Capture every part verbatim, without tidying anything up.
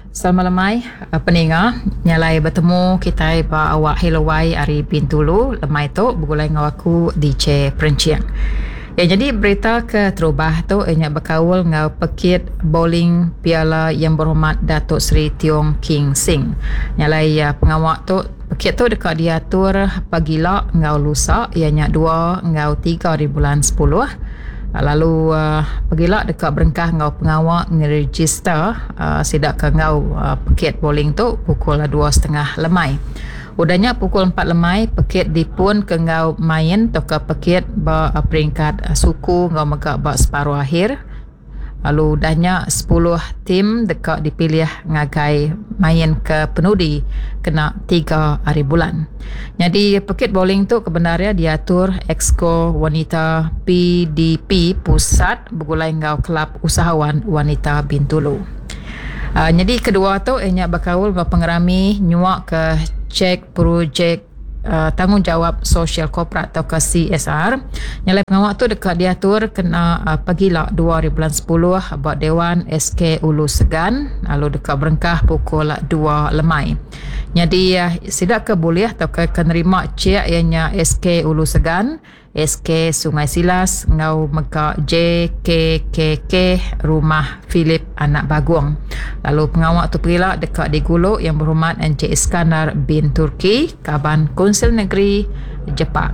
Selamat lemai uh, pendengar nyalai bertemu kita ba awak Helowai Ari Bintulu lemai tu bergulai dengan aku D J Perenciang. Ya, jadi berita ke terubah tu ianya berkawal dengan pekit bowling Piala Yang Berhormat Datuk Seri Tiong King Sing. Nyalai uh, pengawak tu pekit tu dekat diatur pagila ngau lusa ianya dua ngau tiga di bulan sepuluh. Lalu uh, pergilah dekat berengkah ngau pengawak ngeregister uh, sidak ke ngau uh, pekit bowling tu pukul dua setengah lemai. Udahnya pukul empat lemai pekit dipun ke ngau main atau ke pekit ba uh, peringkat uh, suku ngau megak ba separuh akhir. Lalu udahnya sepuluh tim dekat dipilih ngagai main ke penudi kena tiga hari bulan. Jadi pekit bowling tu kebenarannya diatur Exco Wanita P D P Pusat bergulai ngau Kelab Usahawan Wanita Bintulu. Uh, jadi kedua tu ianya berkawal berpengerami nyuak ke cek projek Uh, tanggungjawab sosial korporat atau ke C S R. Nyalai pengawak tu dekat diatur kena uh, pagila dua hari bulan sepuluh buat Dewan S K Ulu Segan, lalu dekat berengkah pukul dua lemai. Jadi uh, sidak ke boleh atau ke kenerima cek ianya S K Ulu Segan, S K Sungai Silas, ngau meka J K K K Rumah Philip Anak Baguang. Lalu pengawak tu pergilah dekat di Gulu Yang Berhormat Encik Iskandar bin Turki, Kaban Konsil Negeri Jepang.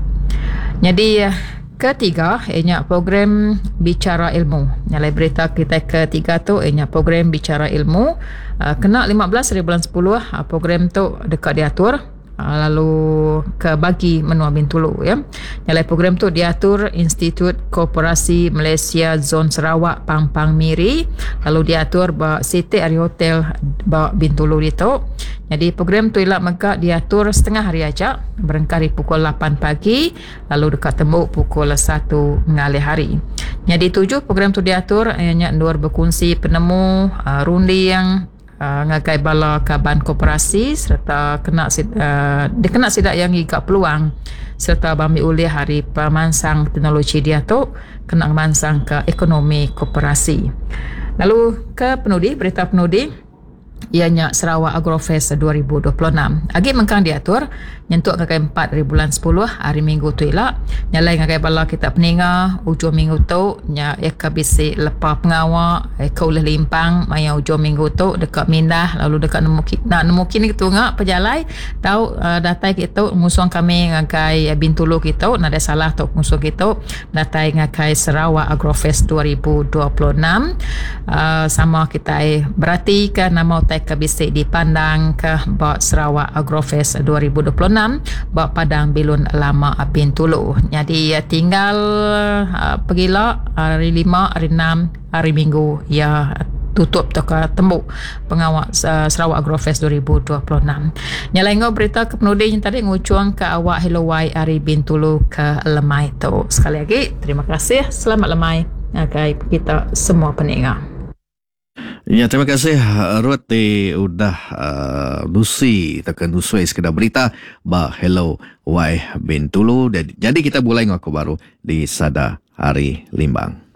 Jadi ketiga ianya program Bicara Ilmu. Nyalai berita kita ketiga tu ianya program Bicara Ilmu. Uh, kena lima belas hari bulan sepuluh uh, program tu dekat diatur. Uh, lalu ke bagi Menua Bintulu ya. Nyalai program tu diatur Institut Koperasi Malaysia Zon Sarawak Pangpang Miri, lalu diatur ba Siti Ari Hotel ba Bintulu itu. Jadi program tu ilak megak diatur setengah hari aja, berengkari pukul lapan pagi lalu dekat tembuk pukul satu ngalih hari. Jadi tujuh program tu diatur ianya luar berkongsi penemu uh, rundi yang Uh, ngagai bala kaban koperasi serta kena uh, dikena sidak yang gigak peluang serta bami ulih hari pemansang teknologi dia tu kena mansang ke ekonomi koperasi. Lalu ke penudi, berita penudi ianya Sarawak Agrofest dua ribu dua puluh enam. Agi mengkang diatur nyentuk ngagai empat hari bulan sepuluh hari Minggu tu ilak. Nyalai ngagai bala kita peninga ujung minggu tu nya eka bisi lepa pengawak eka oleh limpang maya ujung minggu tu dekat Mindah lalu dekat nemu nak nemu kini tu ngak pejalai tahu uh, datai kita musuh kami ngagai Bintulu kita nak ada salah tu musuh kita datai ngagai Sarawak Agrofest dua ribu dua puluh enam. Uh, sama kita eh, berarti ke nama ke bisik dipandang ke bak Sarawak Agrofest dua ribu dua puluh enam bak Padang Bilun Lama Bintulu. Jadi ya tinggal uh, pergilah hari lima, hari enam, hari Minggu ya tutup toko tembuk pengawak uh, Sarawak Agrofest dua ribu dua puluh enam. Nyalai ngau berita ke penudi yang tadi ngucuang ke awak Helowai Ari Bintulu ke lemai tu. Sekali lagi terima kasih, selamat lemai okay, kita semua pendengar. Ya, terima kasih Ruth di udah uh, Lucy tekan usai sekedar berita bah Hello Wai Bintulu. Jadi kita mulai ngaku baru di Sada Hari Limbang.